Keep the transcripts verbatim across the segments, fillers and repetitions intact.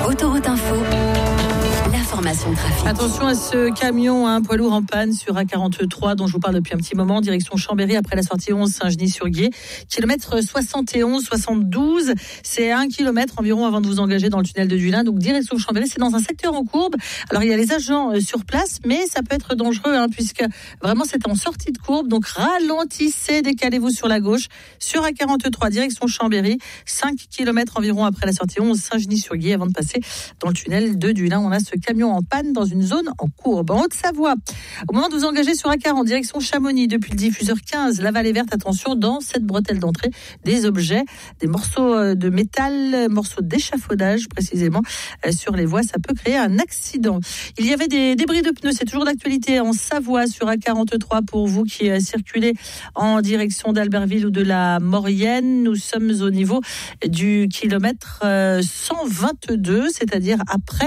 Autoroute Info, l'information trafic. Attention à ce camion, un poids lourd en panne sur A quarante-trois dont je vous parle depuis un petit moment, direction Chambéry après la sortie onze Saint-Genis-sur-Guiers. Kilomètre soixante et onze soixante-douze, c'est un kilomètre environ avant de vous engager dans le tunnel de Dulin. Donc direction Chambéry, c'est dans un secteur en courbe. Alors il y a les agents sur place, mais ça peut être dangereux hein, puisque vraiment c'est en sortie de courbe. Donc ralentissez, décalez-vous sur la gauche. Sur A quarante-trois, direction Chambéry, cinq kilomètres environ après la sortie onze Saint-Genis-sur-Guiers avant de passer dans le tunnel de Dulin. On a ce camion en panne dans une zone en courbe. En Haute-Savoie, au moment de vous engager sur A quarante, direction Chamonix, depuis le diffuseur quinze, la vallée verte, attention, dans cette bretelle d'entrée, des objets, des morceaux de métal, morceaux d'échafaudage précisément, sur les voies, ça peut créer un accident. Il y avait des débris de pneus, c'est toujours d'actualité en Savoie sur A quarante-trois pour vous qui circulez en direction d'Albertville ou de la Maurienne. Nous sommes au niveau du kilomètre cent vingt-deux, c'est-à-dire après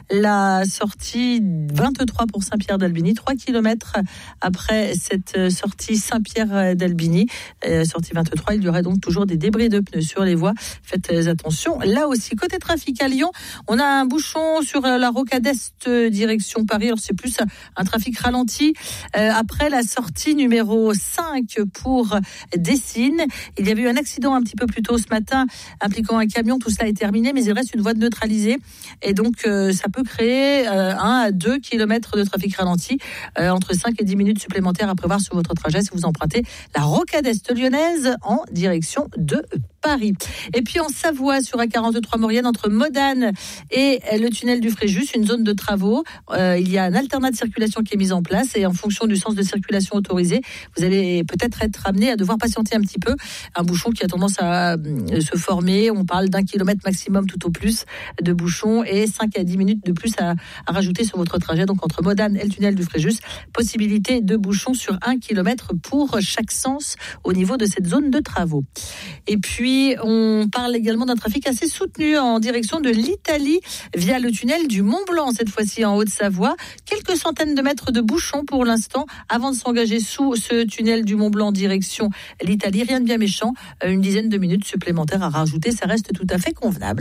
la sortie vingt-trois pour Saint-Pierre-d'Albigny, trois kilomètres après cette sortie Saint-Pierre-d'Albigny, euh, sortie vingt-trois, il y aurait donc toujours des débris de pneus sur les voies. Faites attention. Là aussi, côté trafic à Lyon, on a un bouchon sur la rocade est direction Paris. Alors c'est plus un trafic ralenti euh, après la sortie numéro cinq pour Dessines. Il y avait eu un accident un petit peu plus tôt ce matin impliquant un camion. Tout cela est terminé, mais il reste une voie de neutralisée et donc euh, ça peut créer euh, un à deux kilomètres de trafic ralenti, euh, entre cinq et dix minutes supplémentaires à prévoir sur votre trajet si vous empruntez la rocade est lyonnaise en direction de Paris. Et puis en Savoie, sur A quarante-trois Maurienne, entre Modane et le tunnel du Fréjus, une zone de travaux. Euh, il y a un alternat de circulation qui est mis en place et en fonction du sens de circulation autorisé, vous allez peut-être être amené à devoir patienter un petit peu. Un bouchon qui a tendance à euh, se former. On parle d'un kilomètre maximum tout au plus de bouchon et cinq à dix minutes de plus à, à rajouter sur votre trajet. Donc entre Modane et le tunnel du Fréjus, possibilité de bouchon sur un kilomètre pour chaque sens au niveau de cette zone de travaux. Et puis on parle également d'un trafic assez soutenu en direction de l'Italie via le tunnel du Mont-Blanc, cette fois-ci en Haute-Savoie. Quelques centaines de mètres de bouchons pour l'instant avant de s'engager sous ce tunnel du Mont-Blanc direction l'Italie. Rien de bien méchant, une dizaine de minutes supplémentaires à rajouter, ça reste tout à fait convenable.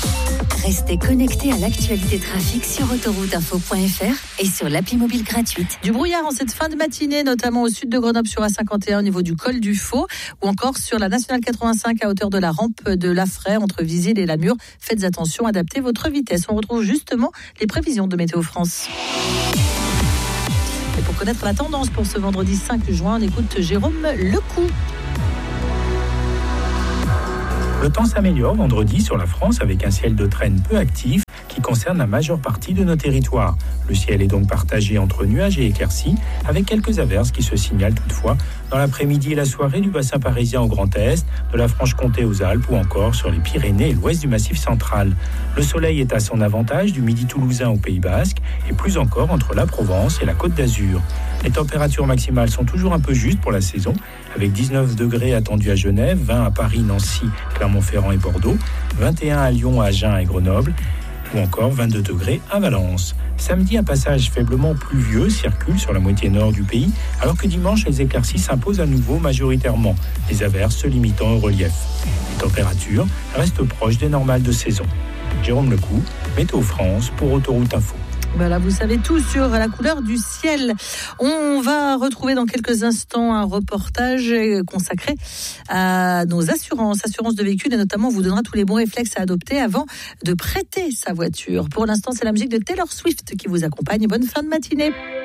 Restez connectés à l'actualité trafic sur autoroute info point f r et sur l'appli mobile gratuite. Du brouillard en cette fin de matinée, notamment au sud de Grenoble sur A cinquante et un au niveau du col du Faux, ou encore sur la nationale quatre-vingt-cinq à hauteur de la rampe de Lafray entre Visil et Lamure. Faites attention, adaptez votre vitesse. On retrouve justement les prévisions de Météo France. Et pour connaître la tendance pour ce vendredi cinq juin, on écoute Jérôme Lecou. Le temps s'améliore vendredi sur la France avec un ciel de traîne peu actif qui concerne la majeure partie de nos territoires. Le ciel est donc partagé entre nuages et éclaircies avec quelques averses qui se signalent toutefois dans l'après-midi et la soirée du bassin parisien au Grand Est, de la Franche-Comté aux Alpes ou encore sur les Pyrénées et l'ouest du Massif central. Le soleil est à son avantage du midi toulousain au Pays Basque et plus encore entre la Provence et la Côte d'Azur. Les températures maximales sont toujours un peu justes pour la saison, avec dix-neuf degrés attendus à Genève, vingt à Paris, Nancy, Clermont-Ferrand et Bordeaux, vingt et un à Lyon, Agen et Grenoble, ou encore vingt-deux degrés à Valence. Samedi, un passage faiblement pluvieux circule sur la moitié nord du pays, alors que dimanche, les éclaircies s'imposent à nouveau majoritairement, les averses se limitant au relief. Les températures restent proches des normales de saison. Jérôme Lecou, Météo France pour Autoroute Info. Voilà, vous savez tout sur la couleur du ciel. On va retrouver dans quelques instants un reportage consacré à nos assurances, assurances de véhicules, et notamment on vous donnera tous les bons réflexes à adopter avant de prêter sa voiture. Pour l'instant, c'est la musique de Taylor Swift qui vous accompagne. Bonne fin de matinée.